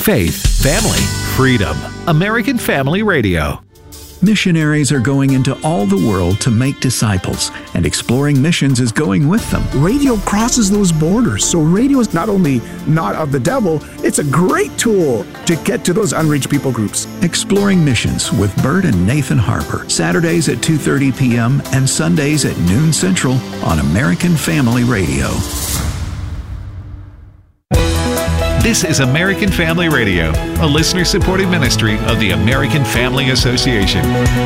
Faith, family, freedom. American Family Radio. Missionaries are going into all the world to make disciples, and Exploring Missions is going with them. Radio crosses those borders, so radio is not only not of the devil, it's a great tool to get to those unreached people groups. Exploring Missions with Bert and Nathan Harper, Saturdays at 2:30 p.m. and Sundays at noon Central on American Family Radio. This is American Family Radio, a listener-supported ministry of the American Family Association.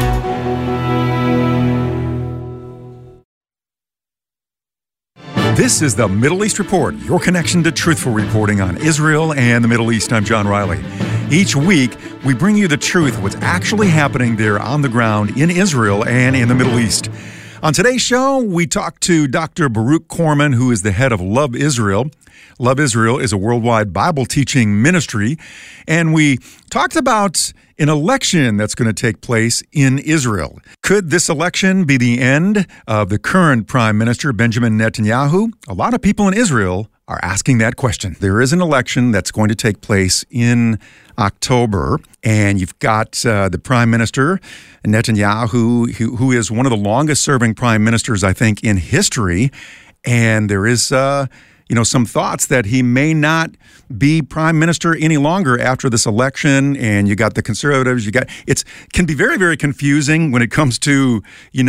This is the Middle East Report, your connection to truthful reporting on Israel and the Middle East. I'm John Riley. Each week, we bring you the truth of what's actually happening there on the ground in Israel and in the Middle East. On today's show, we talk to Dr. Baruch Korman, who is the head of Love Israel. Love Israel is a worldwide Bible teaching ministry, and we talked about an election that's going to take place in Israel. Could this election be the end of the current Prime Minister, Benjamin Netanyahu? A lot of people in Israel are asking that question. There is an election that's going to take place in October, and you've got the Prime Minister, Netanyahu, who is one of the longest-serving prime ministers, I think, in history, and there is some thoughts that he may not be prime minister any longer after this election. And you got the conservatives. It can be very, very confusing when it comes to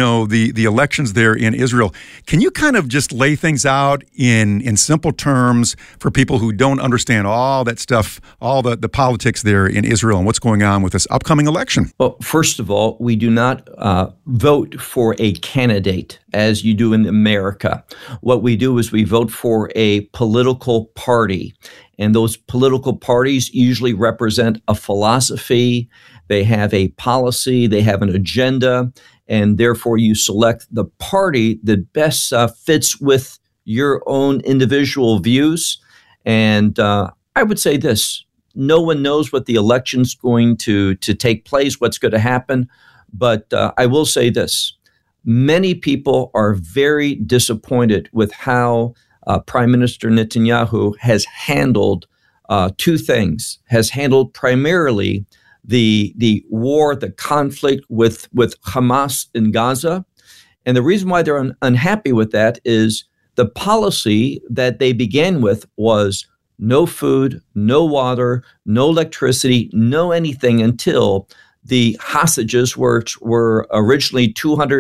the elections there in Israel. Can you kind of just lay things out in simple terms for people who don't understand all that stuff, all the politics there in Israel and what's going on with this upcoming election? Well, first of all, we do not vote for a candidate as you do in America. What we do is we vote for a political party. And those political parties usually represent a philosophy, they have a policy, they have an agenda, and therefore you select the party that best fits with your own individual views. And I would say this, no one knows what the election's going to take place, what's going to happen, but I will say this, many people are very disappointed with how Prime Minister Netanyahu has handled two things, has handled primarily the war, the conflict with Hamas in Gaza. And the reason why they're unhappy with that is the policy that they began with was no food, no water, no electricity, no anything until the hostages were originally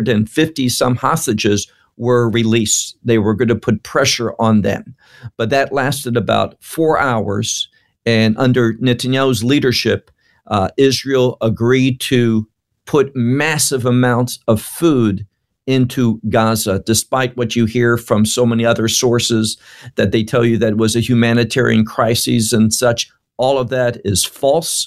250 some hostages were released. They were going to put pressure on them. But that lasted about 4 hours. And under Netanyahu's leadership, Israel agreed to put massive amounts of food into Gaza, despite what you hear from so many other sources that they tell you that it was a humanitarian crisis and such. All of that is false.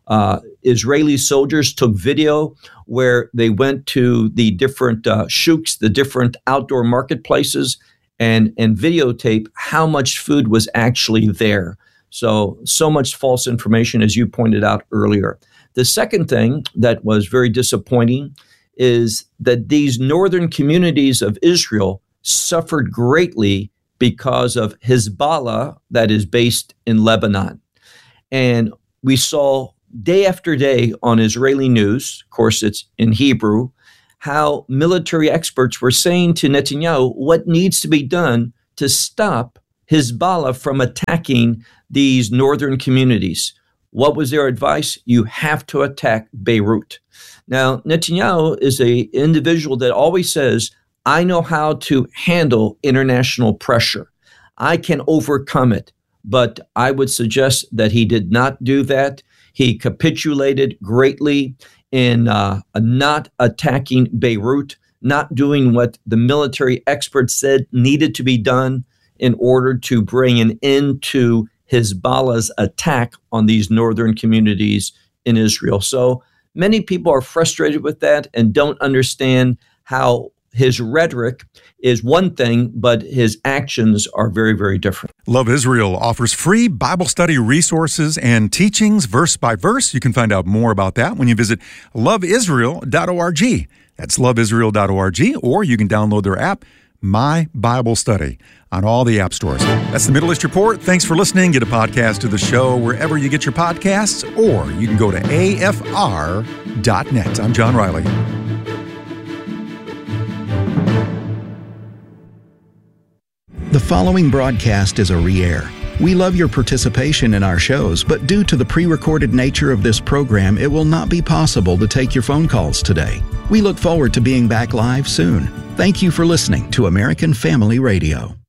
Israeli soldiers took video where they went to the different shooks, the different outdoor marketplaces, and videotape how much food was actually there. So much false information, as you pointed out earlier. The second thing that was very disappointing is that these northern communities of Israel suffered greatly because of Hezbollah that is based in Lebanon. And we saw day after day on Israeli news, of course it's in Hebrew, how military experts were saying to Netanyahu what needs to be done to stop Hezbollah from attacking these northern communities. What was their advice? You have to attack Beirut. Now, Netanyahu is an individual that always says, I know how to handle international pressure. I can overcome it. But I would suggest that he did not do that. He capitulated greatly in not attacking Beirut, not doing what the military experts said needed to be done in order to bring an end to Hezbollah's attack on these northern communities in Israel. So many people are frustrated with that and don't understand how his rhetoric is one thing, but his actions are very, very different. Love Israel offers free Bible study resources and teachings verse by verse. You can find out more about that when you visit loveisrael.org. That's loveisrael.org, or you can download their app, My Bible Study on all the app stores. That's the Middle East Report. Thanks for listening. Get a podcast of the show wherever you get your podcasts, or you can go to afr.net. I'm John Riley. The following broadcast is a re-air. We love your participation in our shows, but due to the pre-recorded nature of this program, it will not be possible to take your phone calls today. We look forward to being back live soon. Thank you for listening to American Family Radio.